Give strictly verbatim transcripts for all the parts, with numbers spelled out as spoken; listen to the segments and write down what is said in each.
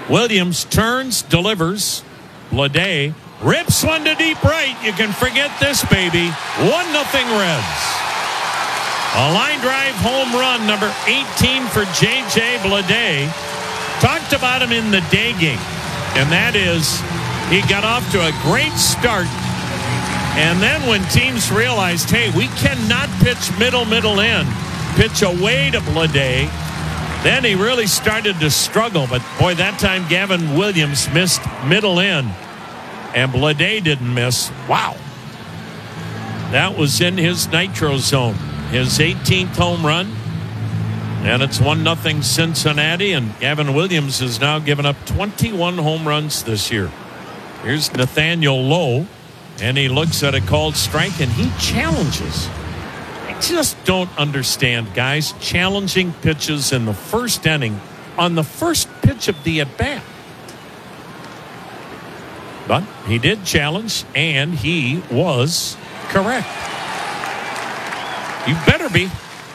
Williams turns, delivers. Bleday rips one to deep right. You can forget this, baby. one nothing Reds. A line drive home run, number eighteen for J J Bleday. Talked about him in the day game, and that is he got off to a great start. And then when teams realized, hey, we cannot pitch middle, middle in, pitch away to Bleday, then he really started to struggle. But, boy, that time Gavin Williams missed middle in, and Bleday didn't miss. Wow. That was in his nitro zone, his eighteenth home run. And it's one nothing Cincinnati, and Gavin Williams has now given up twenty-one home runs this year. Here's Nathaniel Lowe, and he looks at a called strike, and he challenges. I just don't understand, guys, challenging pitches in the first inning on the first pitch of the at-bat. But he did challenge, and he was correct. You better be.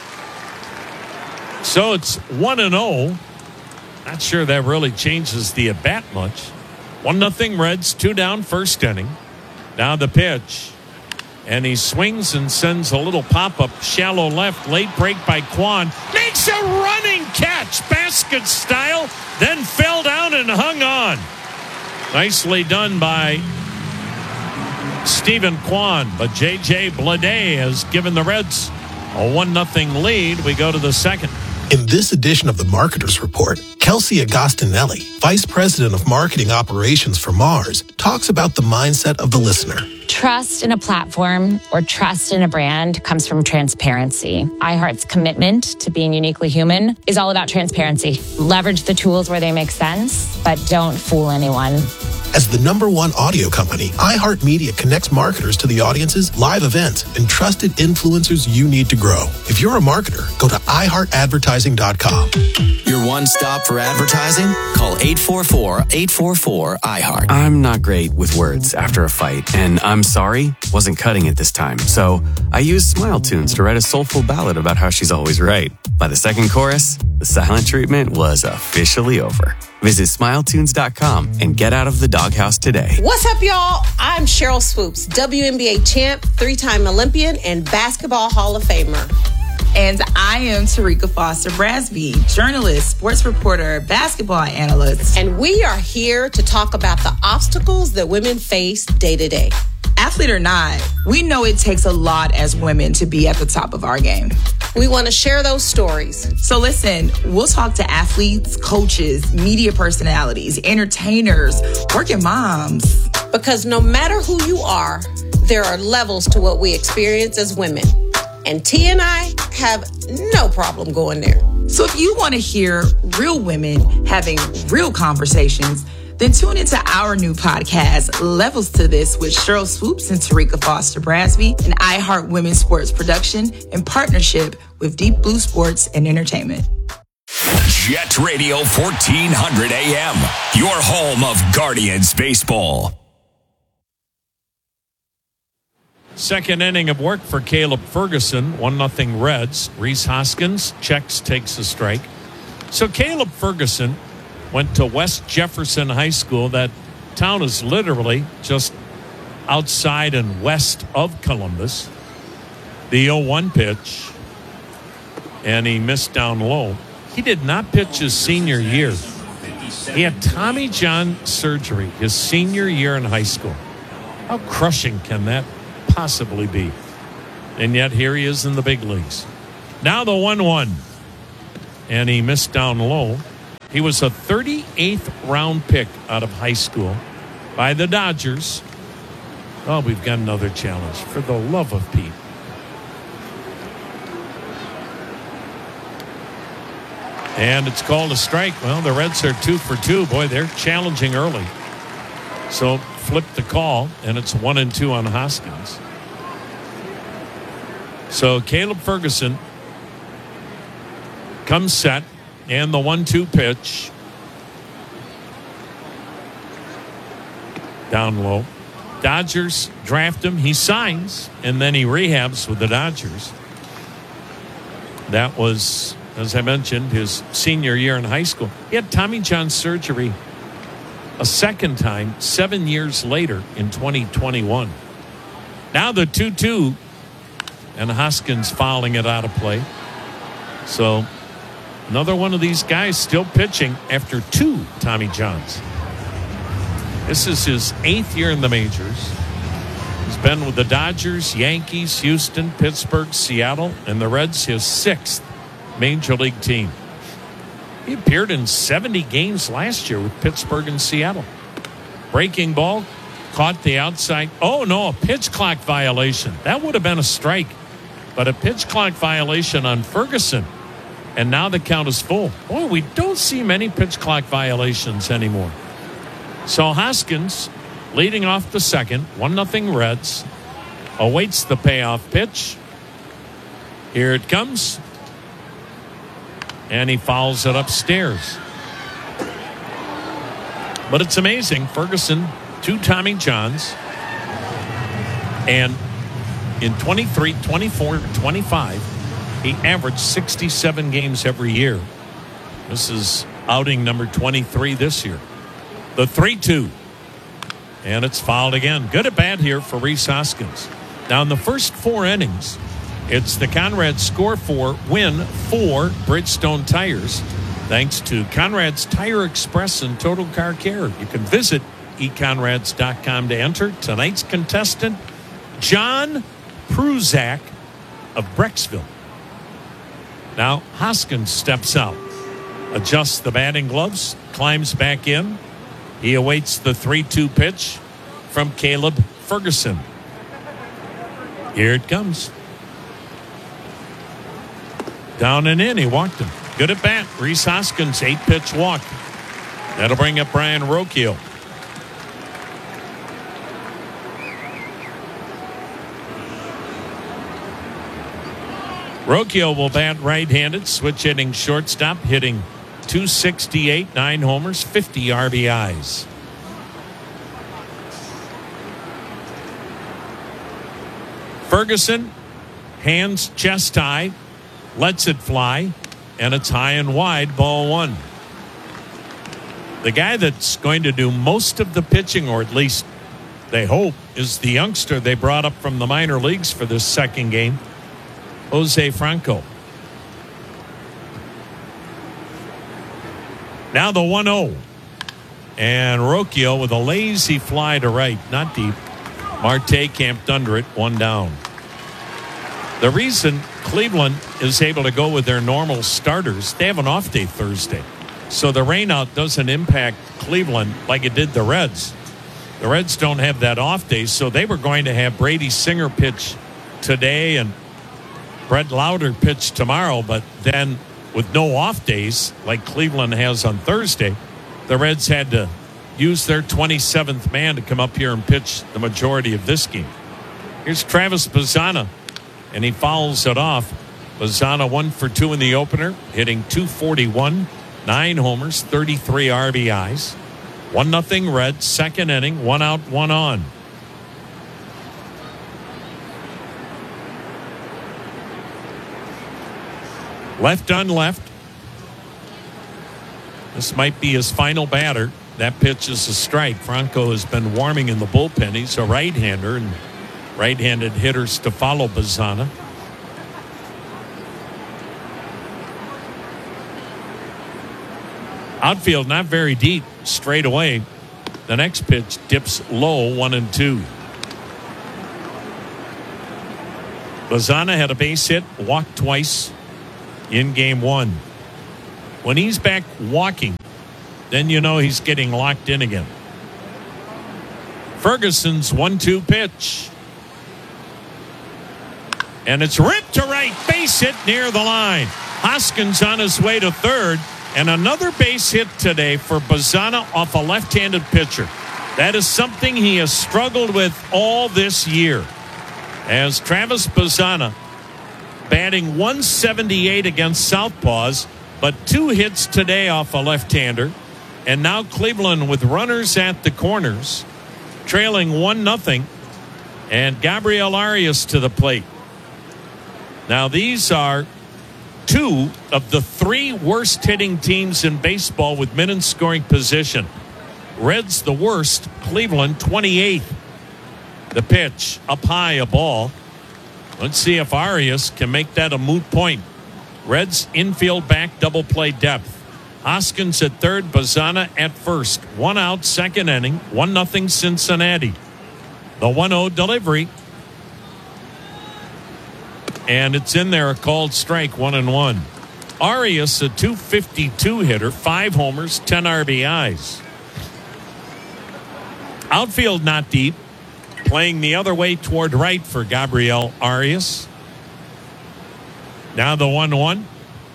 So it's one and oh. Not sure that really changes the at-bat much. one nothing Reds, two down first inning. Now the pitch. And he swings and sends a little pop-up, shallow left, late break by Kwan. Makes a running catch, basket style, then fell down and hung on. Nicely done by Stephen Kwan. But J J Bleday has given the Reds a one nothing lead. We go to the second. In this edition of the Marketers Report, Kelsey Agostinelli, Vice President of Marketing Operations for Mars, talks about the mindset of the listener. Trust in a platform or trust in a brand comes from transparency. iHeart's commitment to being uniquely human is all about transparency. Leverage the tools where they make sense, but don't fool anyone. As the number one audio company, iHeartMedia connects marketers to the audiences, live events, and trusted influencers you need to grow. If you're a marketer, go to i heart advertising dot com. Your one stop for advertising? Call eight four four, eight four four, I heart. I'm not great with words after a fight, and I'm sorry wasn't cutting it this time. So I used Smile Tunes to write a soulful ballad about how she's always right. By the second chorus, the silent treatment was officially over. Visit smile tunes dot com and get out of the doghouse today. What's up, y'all? I'm Cheryl Swoops, W N B A champ, three-time Olympian, and Basketball Hall of Famer. And I am Tarika Foster Brasby, journalist, sports reporter, basketball analyst. And we are here to talk about the obstacles that women face day to day. Athlete or not, we know it takes a lot as women to be at the top of our game. We want to share those stories. So listen, we'll talk to athletes, coaches, media personalities, entertainers, working moms. Because no matter who you are, there are levels to what we experience as women. And T and I have no problem going there. So if you want to hear real women having real conversations, then tune into our new podcast, Levels to This, with Cheryl Swoops and Tarika Foster Brasby, an iHeart Women's Sports production in partnership with Deep Blue Sports and Entertainment. Jet Radio fourteen hundred A M, your home of Guardians baseball. Second inning of work for Caleb Ferguson, one nothing Reds. Reese Hoskins checks, takes a strike. So Caleb Ferguson went to West Jefferson High School. That town is literally just outside and west of Columbus. The oh one pitch, and he missed down low. He did not pitch his senior year. He had Tommy John surgery his senior year in high school. How crushing can that possibly be? And yet here he is in the big leagues. Now the one one, and he missed down low. He was a thirty-eighth round pick out of high school by the Dodgers. Oh, we've got another challenge. For the love of Pete. And it's called a strike. Well, the Reds are two for two. Boy, they're challenging early. So flip the call, and it's one and two on Hoskins. So Caleb Ferguson comes set, and the one two pitch. Down low. Dodgers draft him. He signs, and then he rehabs with the Dodgers. That was, as I mentioned, his senior year in high school. He had Tommy John surgery a second time seven years later in twenty twenty-one. Now the two two, and Hoskins fouling it out of play. So another one of these guys still pitching after two Tommy Johns. This is his eighth year in the majors. He's been with the Dodgers, Yankees, Houston, Pittsburgh, Seattle, and the Reds, his sixth major league team. He appeared in seventy games last year with Pittsburgh and Seattle. Breaking ball, caught the outside. Oh, no, a pitch clock violation. That would have been a strike. But a pitch clock violation on Ferguson. And now the count is full. Boy, we don't see many pitch clock violations anymore. So Hoskins, leading off the second, one nothing Reds, awaits the payoff pitch. Here it comes. And he fouls it upstairs. But it's amazing. Ferguson, two Tommy Johns. And in twenty-three, twenty-four, twenty-five, he averaged sixty-seven games every year. This is outing number twenty-three this year. The three two. And it's fouled again. Good at bat here for Rhys Hoskins. Now in the first four innings, it's the Conrad Score four, win for Bridgestone Tires. Thanks to Conrad's Tire Express and Total Car Care. You can visit e conrads dot com to enter. Tonight's contestant, John Pruzak of Brecksville. Now Hoskins steps out, adjusts the batting gloves, climbs back in. He awaits the three two pitch from Caleb Ferguson. Here it comes. Down and in, he walked him. Good at bat. Rhys Hoskins, eight-pitch walk. That'll bring up Brian Rocchio. Rocchio will bat right-handed, switch hitting shortstop, hitting two sixty-eight, nine homers, fifty R B Is. Ferguson, hands chest high, lets it fly, and it's high and wide, ball one. The guy that's going to do most of the pitching, or at least they hope, is the youngster they brought up from the minor leagues for this second game, Jose Franco. Now the one oh. And Rocchio with a lazy fly to right, not deep. Marte camped under it, one down. The reason Cleveland is able to go with their normal starters, they have an off day Thursday. So the rainout doesn't impact Cleveland like it did the Reds. The Reds don't have that off day, so they were going to have Brady Singer pitch today and Brett Lauder pitch tomorrow, but then with no off days like Cleveland has on Thursday, the Reds had to use their twenty-seventh man to come up here and pitch the majority of this game. Here's Travis Bazzana, and he fouls it off. Bazzana one for two in the opener, hitting two forty-one, nine homers, thirty-three R B Is. One nothing Reds, second inning, one out, one on. Left on left. This might be his final batter. That pitch is a strike. Franco has been warming in the bullpen. He's a right-hander, and right-handed hitters to follow Bazzana. Outfield not very deep. Straight away. The next pitch dips low, one and two. Bazzana had a base hit, walked twice in game one. When he's back walking, then you know he's getting locked in again. Ferguson's one two pitch. And it's ripped to right, base hit near the line. Hoskins on his way to third, and another base hit today for Bazzana off a left-handed pitcher. That is something he has struggled with all this year. As Travis Bazzana, batting one seventy-eight against southpaws, but two hits today off a left-hander. And now Cleveland with runners at the corners, trailing one nothing, and Gabriel Arias to the plate. Now these are two of the three worst hitting teams in baseball with men in scoring position. Reds the worst. Cleveland twenty-eighth. The pitch up high, a ball. Let's see if Arias can make that a moot point. Reds infield back double play depth. Hoskins at third, Bazana at first. One out, second inning. One nothing Cincinnati. The one oh delivery. And it's in there, a called strike, one and one. Arias, a two fifty-two hitter, five homers, ten R B Is. Outfield not deep. Playing the other way toward right for Gabriel Arias. Now the one one.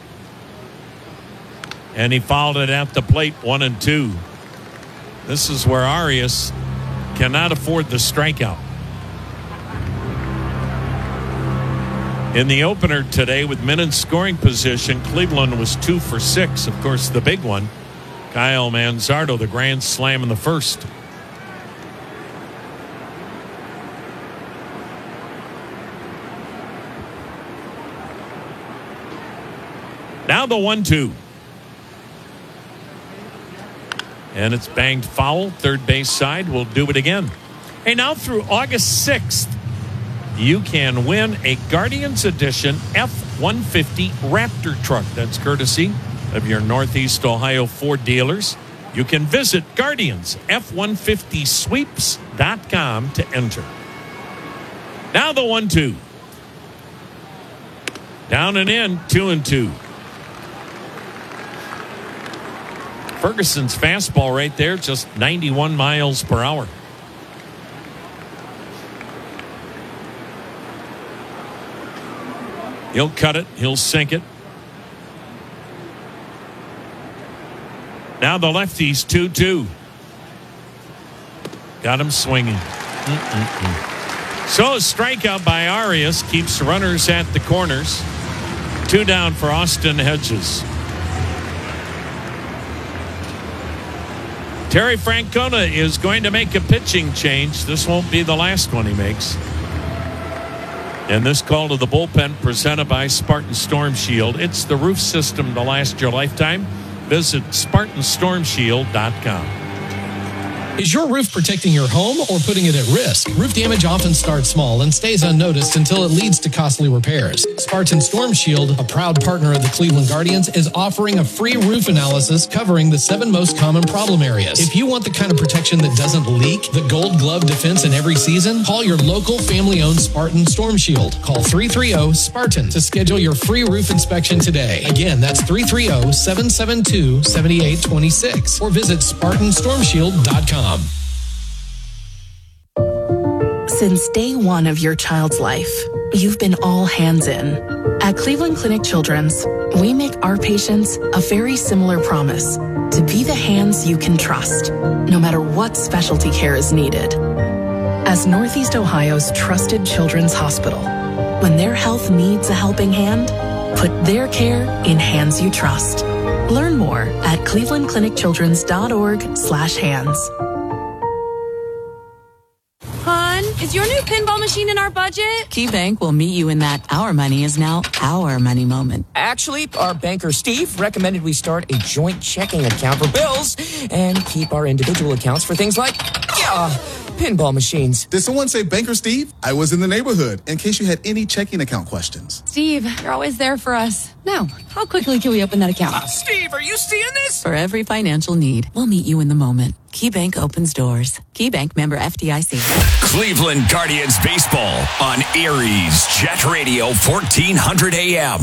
And he fouled it at the plate, one and two. This is where Arias cannot afford the strikeout. In the opener today with men in scoring position, Cleveland was two for six. Of course, the big one, Kyle Manzardo, the grand slam in the first. Now the one two. And it's banged foul. Third base side will do it again. Hey, now through August sixth, you can win a Guardians Edition F one fifty Raptor truck. That's courtesy of your Northeast Ohio Ford dealers. You can visit Guardians F one fifty sweeps dot com to enter. Now the one two. Down and in, two and two. Ferguson's fastball right there, just ninety-one miles per hour. He'll cut it. He'll sink it. Now the lefties, two two. Got him swinging. Mm-mm-mm. So a strikeout by Arias keeps runners at the corners. Two down for Austin Hedges. Terry Francona is going to make a pitching change. This won't be the last one he makes. And this call to the bullpen presented by Spartan Storm Shield. It's the roof system to last your lifetime. Visit Spartan Storm Shield dot com. Is your roof protecting your home or putting it at risk? Roof damage often starts small and stays unnoticed until it leads to costly repairs. Spartan Storm Shield, a proud partner of the Cleveland Guardians, is offering a free roof analysis covering the seven most common problem areas. If you want the kind of protection that doesn't leak, the gold glove defense in every season, call your local family-owned Spartan Storm Shield. Call three three zero SPARTAN to schedule your free roof inspection today. Again, that's three three zero, seven seven two, seven eight two six or visit Spartan Storm Shield dot com. Since day one of your child's life, you've been all hands in. At Cleveland Clinic Children's, we make our patients a very similar promise to be the hands you can trust, no matter what specialty care is needed. As Northeast Ohio's trusted children's hospital, when their health needs a helping hand, put their care in hands you trust. Learn more at cleveland clinic children's dot org slash hands. Is your new pinball machine in our budget? KeyBank will meet you in that our money is now our money moment. Actually, our banker Steve recommended we start a joint checking account for bills and keep our individual accounts for things like, yeah, pinball machines. Did someone say Banker Steve? I was in the neighborhood in case you had any checking account questions. Steve, you're always there for us. Now, how quickly can we open that account? Uh, Steve, are you seeing this? For every financial need, we'll meet you in the moment. KeyBank opens doors. KeyBank member F D I C. Cleveland Guardians baseball on Aries Jet Radio fourteen hundred A M.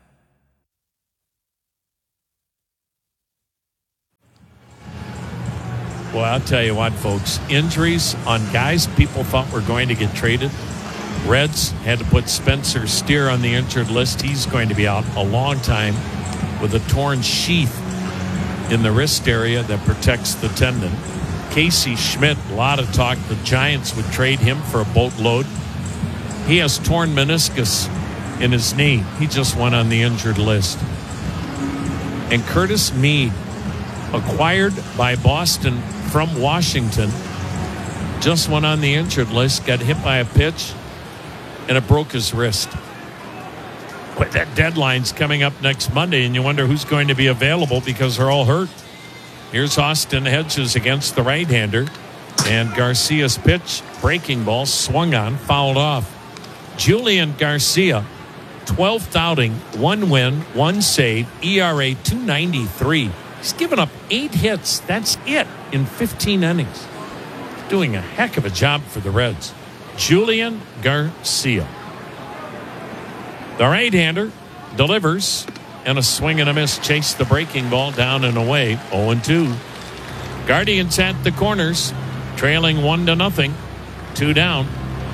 Well, I'll tell you what, folks. Injuries on guys people thought were going to get traded. Reds had to put Spencer Steer on the injured list. He's going to be out a long time with a torn sheath in the wrist area that protects the tendon. Casey Schmidt, a lot of talk the Giants would trade him for a boatload. He has torn meniscus in his knee. He just went on the injured list. And Curtis Mead, acquired by Boston from Washington, just went on the injured list, got hit by a pitch, and it broke his wrist. But that deadline's coming up next Monday, and you wonder who's going to be available because they're all hurt. Here's Austin Hedges against the right-hander. And Garcia's pitch, breaking ball, swung on, fouled off. Julian Garcia, twelfth outing, one win, one save, E R A two ninety-three. He's given up eight hits. That's it in fifteen innings. Doing a heck of a job for the Reds. Julian Garcia. The right-hander delivers, and a swing and a miss. Chase the breaking ball down and away. oh and two. Guardians at the corners, trailing one to nothing. Two down.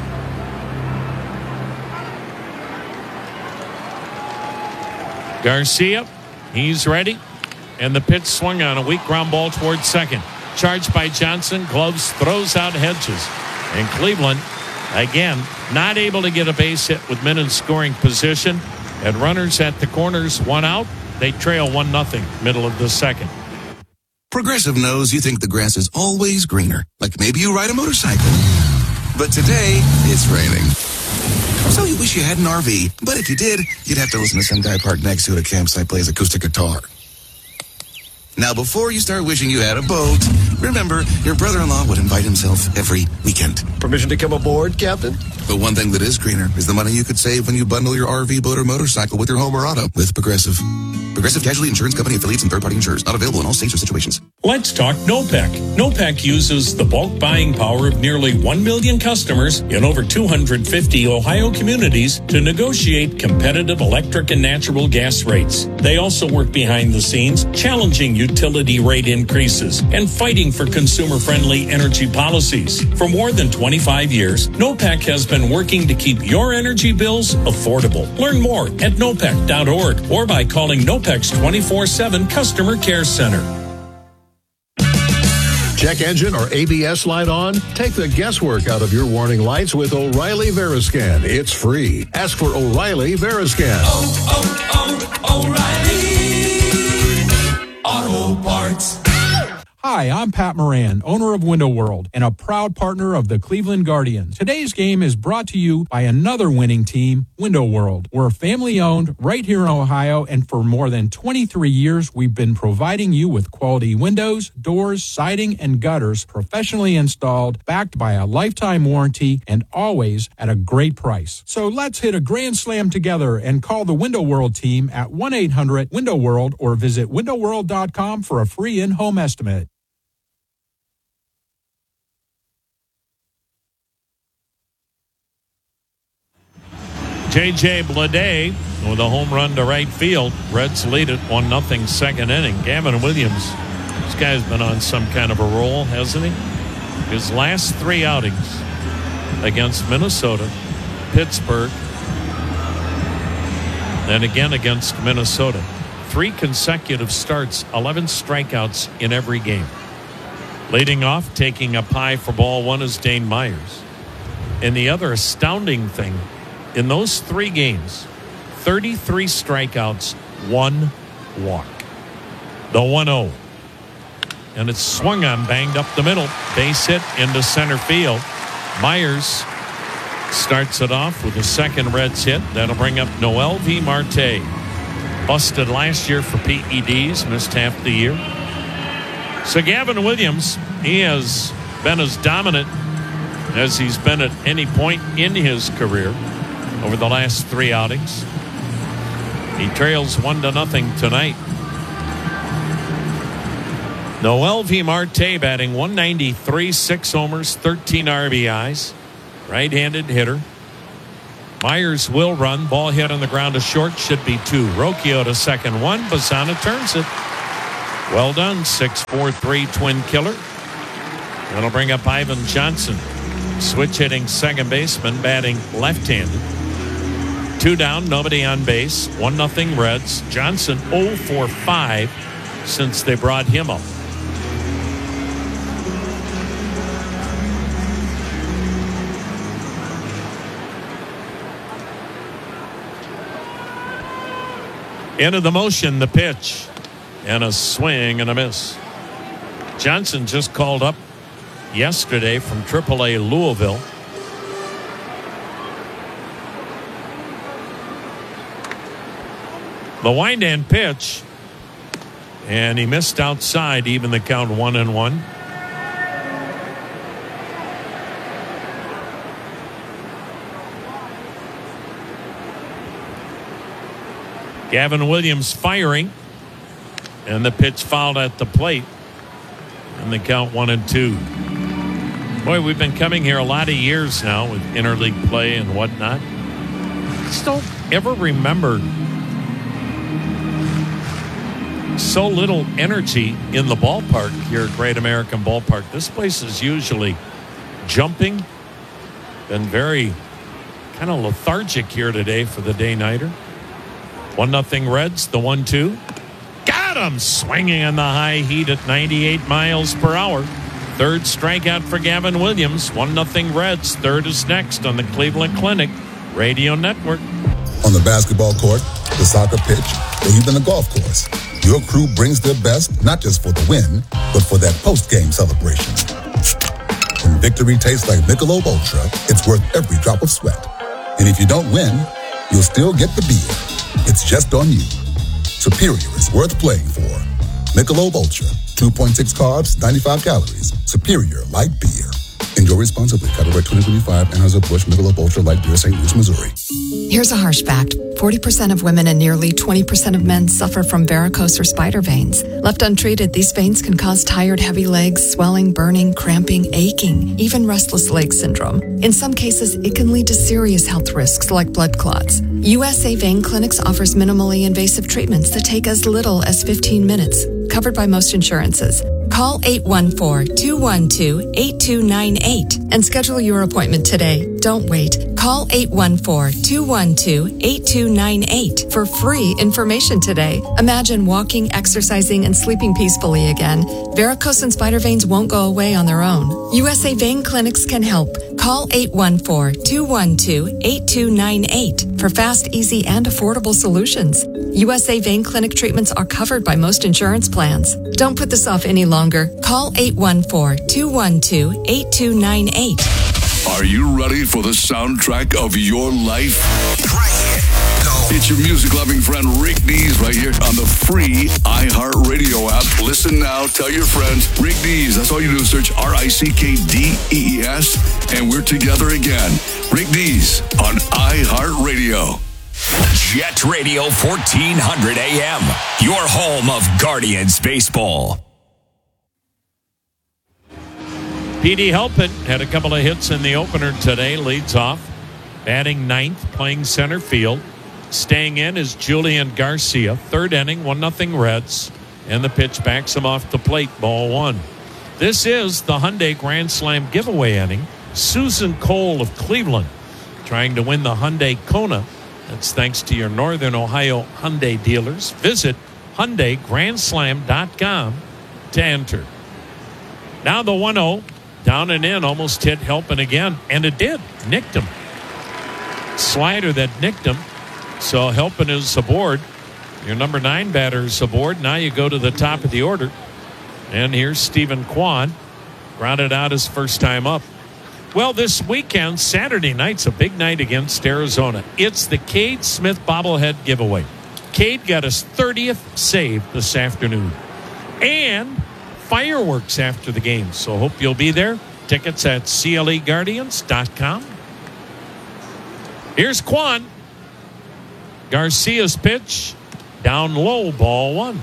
Garcia, he's ready. And the pitch swung on, a weak ground ball towards second. Charged by Johnson, gloves, throws out Hedges. And Cleveland, again, not able to get a base hit with men in scoring position. And runners at the corners, one out. They trail one nothing, middle of the second. Progressive knows you think the grass is always greener. Like maybe you ride a motorcycle. But today, it's raining. So you wish you had an R V. But if you did, you'd have to listen to some guy parked next to it at a campsite plays acoustic guitar. Now, before you start wishing you had a boat, remember, your brother-in-law would invite himself every weekend. Permission to come aboard, Captain? But one thing that is greener is the money you could save when you bundle your R V, boat, or motorcycle with your home or auto with Progressive. Progressive Casualty Insurance Company affiliates and third-party insurers. Not available in all states or situations. Let's talk NOPEC. NOPEC uses the bulk buying power of nearly one million customers in over two hundred fifty Ohio communities to negotiate competitive electric and natural gas rates. They also work behind the scenes, challenging utility rate increases and fighting for consumer-friendly energy policies. For more than twenty-five years, NOPEC has been working to keep your energy bills affordable. Learn more at nopec dot org or by calling NOPEC's twenty-four seven Customer Care Center. Check engine or A B S light on? Take the guesswork out of your warning lights with O'Reilly Veriscan. It's free. Ask for O'Reilly Veriscan. Oh, oh, oh, O'Reilly Auto Parts. Hi, I'm Pat Moran, owner of Window World and a proud partner of the Cleveland Guardians. Today's game is brought to you by another winning team, Window World. We're family-owned right here in Ohio, and for more than twenty-three years, we've been providing you with quality windows, doors, siding, and gutters professionally installed, backed by a lifetime warranty, and always at a great price. So let's hit a grand slam together and call the Window World team at one eight hundred window world or visit window world dot com for a free in-home estimate. J J Bleday with a home run to right field. Reds lead it one nothing second inning. Gavin Williams, this guy's been on some kind of a roll, hasn't he? His last three outings against Minnesota, Pittsburgh, then again against Minnesota. Three consecutive starts, eleven strikeouts in every game. Leading off, taking up high for ball one is Dane Myers. And the other astounding thing, in those three games, thirty-three strikeouts, one walk. The one oh. And it's swung on, banged up the middle. Base hit into center field. Myers starts it off with a second Reds hit. That'll bring up Noelvi Marte. Busted last year for P E Ds, missed half the year. So Gavin Williams, he has been as dominant as he's been at any point in his career over the last three outings. He trails one to nothing tonight. Noelvi Marte batting one ninety-three, six homers, thirteen R B Is. Right-handed hitter. Myers will run. Ball hit on the ground to short. Should be two. Rocchio to second one. Bassana turns it. Well done. six four three twin killer. That'll bring up Ivan Johnson. Switch hitting second baseman, batting left-handed. Two down, nobody on base. One nothing Reds. Johnson oh for five since they brought him up. Into the motion, the pitch. And a swing and a miss. Johnson just called up yesterday from triple A Louisville. The wind and pitch. And he missed outside, even the count one and one. Gavin Williams firing. And the pitch fouled at the plate. And the count one and two. Boy, we've been coming here a lot of years now with interleague play and whatnot. Just don't ever remember so little energy in the ballpark here at Great American Ballpark. This place is usually jumping. Been very kind of lethargic here today for the day-nighter. One nothing Reds, the one two. Got him! Swinging in the high heat at ninety-eight miles per hour. Third strikeout for Gavin Williams. One nothing Reds. Third is next on the Cleveland Clinic Radio Network. On the basketball court, the soccer pitch, or even the golf course, your crew brings their best not just for the win, but for that post-game celebration. When victory tastes like Michelob Ultra, it's worth every drop of sweat. And if you don't win, you'll still get the beer. It's just on you. Superior is worth playing for. Michelob Ultra, two point six carbs, ninety-five calories. Superior light beer. Enjoy responsibly. Copyright twenty twenty-five, Anheuser-Busch Michelob Ultra Light Beer, Saint Louis, Missouri. Here's a harsh fact. forty percent of women and nearly twenty percent of men suffer from varicose or spider veins. Left untreated, these veins can cause tired, heavy legs, swelling, burning, cramping, aching, even restless leg syndrome. In some cases, it can lead to serious health risks like blood clots. U S A Vein Clinics offers minimally invasive treatments that take as little as fifteen minutes, covered by most insurances. Call eight one four, two one two, eight two nine eight and schedule your appointment today. Don't wait. Call eight one four, two one two, eight two nine eight for free information today. Imagine walking, exercising, and sleeping peacefully again. Varicose and spider veins won't go away on their own. U S A Vein Clinics can help. Call eight one four, two one two, eight two nine eight for fast, easy, and affordable solutions. U S A Vein Clinic treatments are covered by most insurance plans. Don't put this off any longer. Call eight one four, two one two, eight two nine eight. Are you ready for the soundtrack of your life? It's your music-loving friend Rick Dees right here on the free iHeartRadio app. Listen now, tell your friends. Rick Dees, that's all you do is search R I C K D E E S, and we're together again. Rick Dees on iHeartRadio. Jet Radio fourteen hundred A M, your home of Guardians baseball. P D Halpin had a couple of hits in the opener today, leads off, batting ninth, playing center field. Staying in is Julian Garcia. Third inning, one nothing Reds, and the pitch backs him off the plate, ball one. This is the Hyundai Grand Slam giveaway inning. Susan Cole of Cleveland trying to win the Hyundai Kona. That's thanks to your Northern Ohio Hyundai dealers. Visit Hyundai Grand Slam dot com to enter. Now the one oh, down and in, almost hit Halpin again, and it did. Nicked him. Slider that nicked him. So Halpin is aboard. Your number nine batter is aboard. Now you go to the top of the order. And here's Stephen Kwan. Grounded out his first time up. Well, this weekend, Saturday night's a big night against Arizona. It's the Cade Smith bobblehead giveaway. Cade got his thirtieth save this afternoon. And fireworks after the game. So hope you'll be there. Tickets at C L E Guardians dot com. Here's Kwan. Garcia's pitch. Down low, ball one.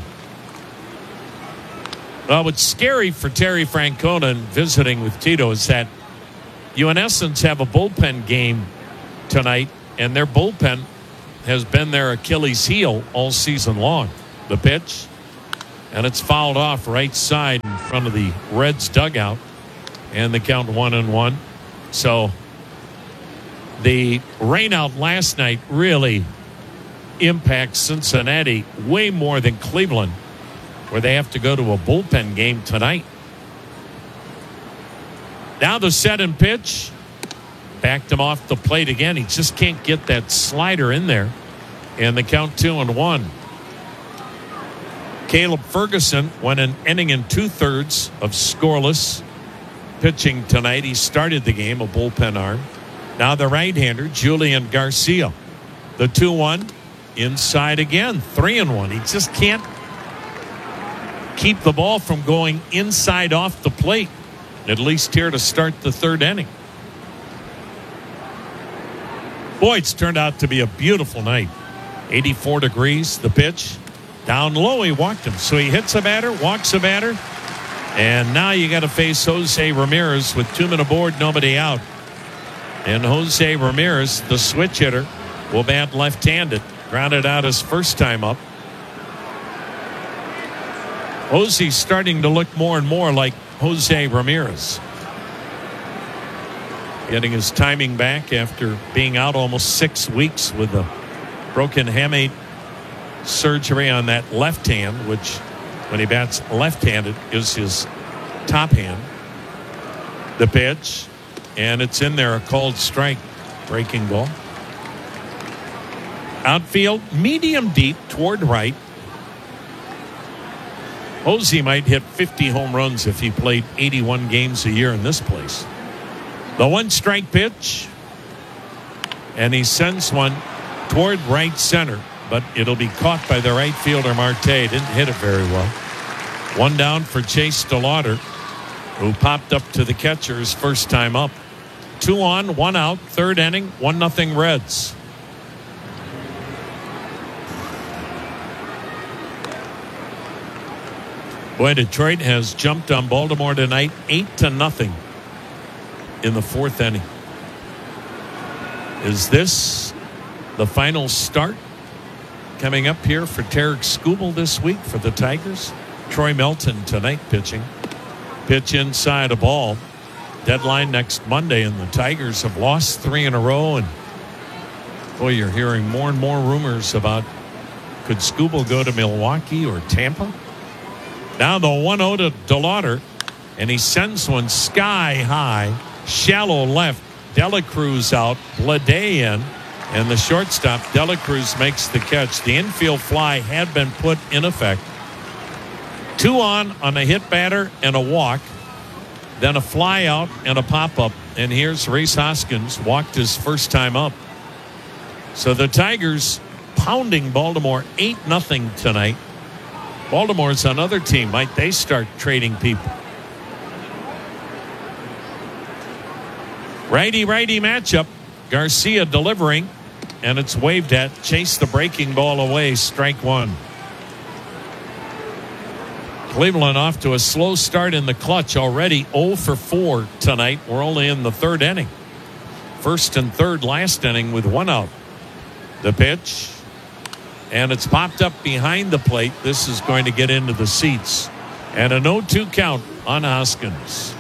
Well, what's scary for Terry Francona and visiting with Tito is that you, in essence, have a bullpen game tonight, and their bullpen has been their Achilles heel all season long. The pitch, and it's fouled off right side in front of the Reds dugout, and the count one and one. So the rainout last night really impacts Cincinnati way more than Cleveland, where they have to go to a bullpen game tonight. Now the set and pitch. Backed him off the plate again. He just can't get that slider in there. And the count two and one. Caleb Ferguson went an inning and two-thirds of scoreless pitching tonight. He started the game, a bullpen arm. Now the right-hander, Julian Garcia. The two one inside again. three and one. He just can't keep the ball from going inside off the plate, at least here to start the third inning. Boy, it's turned out to be a beautiful night. eighty-four degrees, the pitch. Down low, he walked him. So he hits a batter, walks a batter, and now you got to face Jose Ramirez with two men aboard, nobody out. And Jose Ramirez, the switch hitter, will bat left-handed. Grounded out his first time up. Jose's starting to look more and more like Jose Ramirez. Getting his timing back after being out almost six weeks with a broken hamate surgery on that left hand, which when he bats left-handed is his top hand. The pitch, and it's in there, a called strike. Breaking ball. Outfield, medium deep toward right. Jose might hit fifty home runs if he played eighty-one games a year in this place. The one strike pitch, and he sends one toward right center, but it'll be caught by the right fielder Marte. Didn't hit it very well. One down for Chase DeLauder, who popped up to the catcher his first time up. Two on, one out, third inning, one nothing Reds. Boy, Detroit has jumped on Baltimore tonight, eight to nothing in the fourth inning. Is this the final start coming up here for Tarek Skubal this week for the Tigers? Troy Melton tonight pitching. Pitch inside a ball. Deadline next Monday, and the Tigers have lost three in a row. And boy, you're hearing more and more rumors about could Skubal go to Milwaukee or Tampa? Now the one oh to DeLauder, and he sends one sky high, shallow left. Dela Cruz out, Blade in, and the shortstop, Dela Cruz, makes the catch. The infield fly had been put in effect. Two on on a hit batter and a walk, then a fly out and a pop-up. And here's Rhys Hoskins, walked his first time up. So the Tigers pounding Baltimore eight nothing tonight. Baltimore's another team. Might they start trading people? Righty-righty matchup. Garcia delivering, and it's waved at. Chase the breaking ball away. Strike one. Cleveland off to a slow start in the clutch. Already oh for four tonight. We're only in the third inning. First and third last inning with one out. The pitch. And it's popped up behind the plate. This is going to get into the seats. And an oh two count on Hoskins.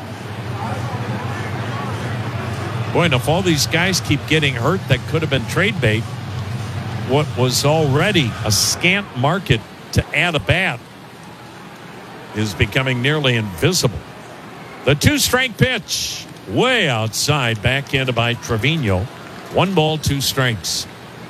Boy, and if all these guys keep getting hurt, that could have been trade bait. What was already a scant market to add a bat is becoming nearly invisible. The two-strike pitch, way outside, backhanded by Trevino. One ball, two strikes.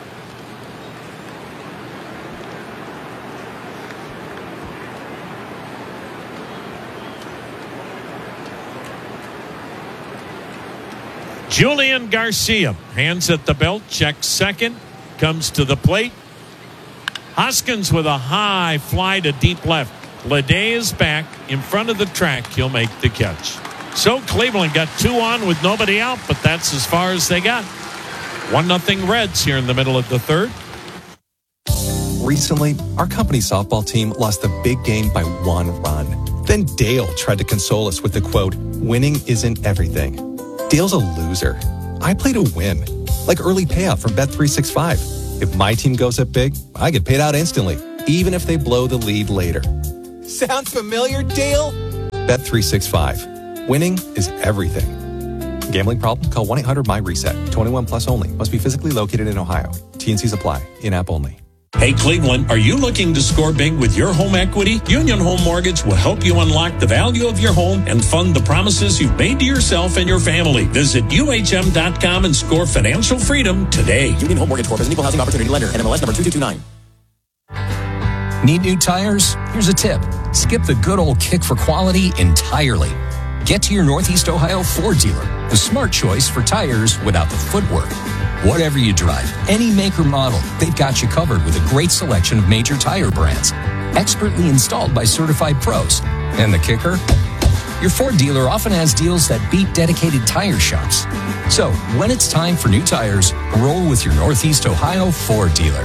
Julian Garcia hands at the belt, checks second, comes to the plate. Hoskins with a high fly to deep left. Blade is back in front of the track. He'll make the catch. So Cleveland got two on with nobody out, but that's as far as they got. One nothing Reds here in the middle of the third. Recently, our company softball team lost the big game by one run. Then Dale tried to console us with the quote, "Winning isn't everything." Dale's a loser. I play to win, like early payout from Bet three sixty-five. If my team goes up big, I get paid out instantly, even if they blow the lead later. Sound familiar, Dale? Bet three sixty-five. Winning is everything. Gambling problem? Call one eight hundred my reset. twenty-one plus only. Must be physically located in Ohio. T N Cs apply. In-app only. Hey, Cleveland, are you looking to score big with your home equity? Union Home Mortgage will help you unlock the value of your home and fund the promises you've made to yourself and your family. Visit U H M dot com and score financial freedom today. Union Home Mortgage Corp is an equal housing opportunity lender. N M L S number two two two nine. Need new tires? Here's a tip. Skip the good old kick for quality entirely. Get to your Northeast Ohio Ford dealer. The smart choice for tires without the footwork. Whatever you drive, any make or model, they've got you covered with a great selection of major tire brands. expertly installed by certified pros. And the kicker? Your Ford dealer often has deals that beat dedicated tire shops. So, when it's time for new tires, roll with your Northeast Ohio Ford dealer.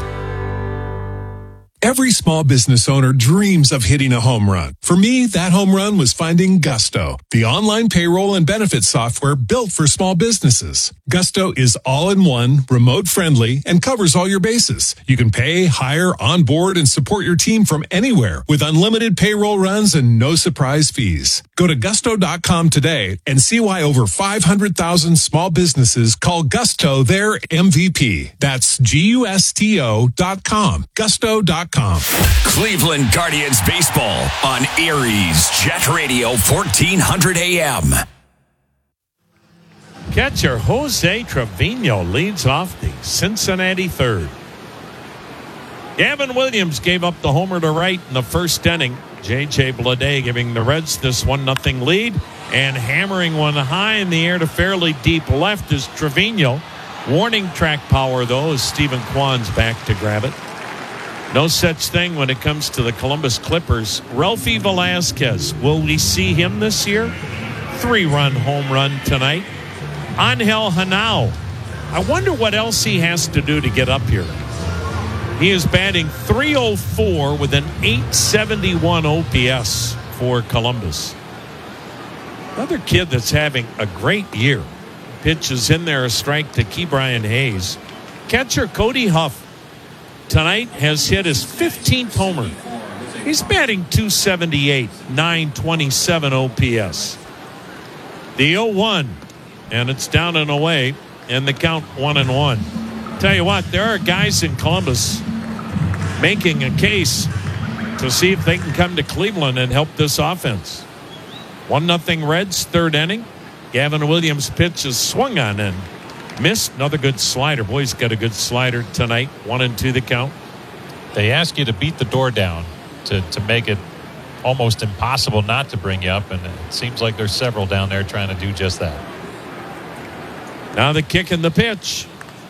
Every small business owner dreams of hitting a home run. For me, that home run was finding Gusto, the online payroll and benefits software built for small businesses. Gusto is all-in-one, remote-friendly, and covers all your bases. You can pay, hire, onboard, and support your team from anywhere with unlimited payroll runs and no surprise fees. Go to gusto dot com today and see why over five hundred thousand small businesses call Gusto their M V P. That's G U S T O dot com. Gusto dot com. Cleveland Guardians baseball on Aries Jet Radio fourteen hundred A M. Catcher Jose Trevino leads off the Cincinnati third. Gavin Williams gave up the homer to right in the first inning. J J Bleday giving the Reds this one nothing lead, and hammering one high in the air to fairly deep left is Trevino. Warning track power, though, as Stephen Kwan's back to grab it. No such thing when it comes to the Columbus Clippers. Ralphie Velasquez, will we see him this year? Three-run home run tonight. Angel Hanao, I wonder what else he has to do to get up here. He is batting three oh four with an eight seventy-one O P S for Columbus. Another kid that's having a great year. Pitch is in there, a strike to Ke'Bryan Hayes. Catcher Cody Huff tonight has hit his fifteenth homer. He's batting two seventy-eight, nine twenty-seven O P S. The oh one, and it's down and away, and the count one and one. Tell you what, there are guys in Columbus making a case to see if they can come to Cleveland and help this offense. One nothing Reds, third inning. Gavin Williams' pitch is swung on and missed. Another good slider. Boy, he's got a good slider tonight. One and two the count. They ask you to beat the door down to, to make it almost impossible not to bring you up, and it seems like there's several down there trying to do just that. Now the kick and the pitch.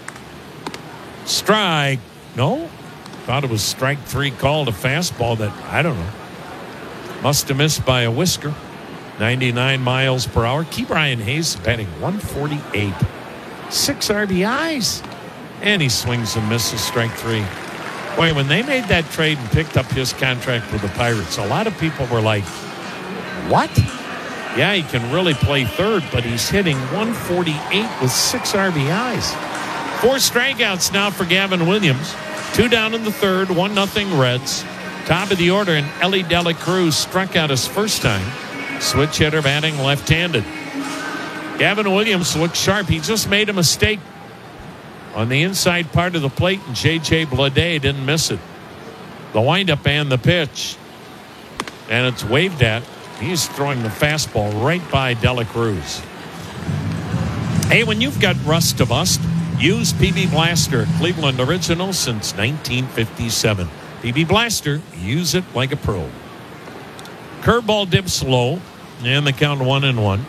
Strike. No? Thought it was strike three called a fastball that, I don't know, must have missed by a whisker. ninety-nine miles per hour. Ke'Bryan Hayes batting one forty-eight. Six R B Is. And he swings and misses strike three. Boy, when they made that trade and picked up his contract with the Pirates, a lot of people were like, what? Yeah, he can really play third, but he's hitting one forty-eight with six R B Is. Four strikeouts now for Gavin Williams. Two down in the third, one nothing Reds. Top of the order, and Ellie Dela Cruz struck out his first time. Switch hitter batting left-handed. Gavin Williams looks sharp. He just made a mistake on the inside part of the plate, and J J Bleday didn't miss it. The windup and the pitch. And it's waved at. He's throwing the fastball right by Dela Cruz. Hey, when you've got rust to bust, use P B Blaster, Cleveland original since nineteen fifty-seven. P B Blaster, use it like a pro. Curveball dips low, and the count one and one.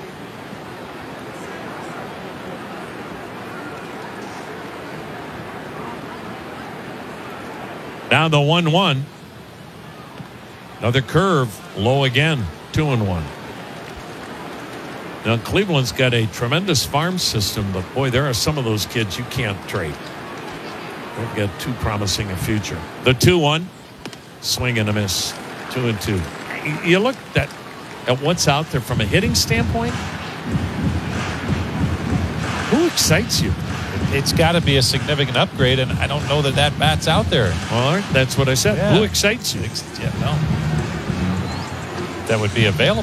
Now the one one. Another curve, low again, two and one. Now Cleveland's got a tremendous farm system, but boy, there are some of those kids you can't trade. They've got too promising a future. The two one, swing and a miss, two and two. You look at, at what's out there from a hitting standpoint. Who excites you? It's got to be a significant upgrade, and I don't know that that bat's out there. Well, that's what I said. Yeah. Who excites you? Yeah, no. That would be available.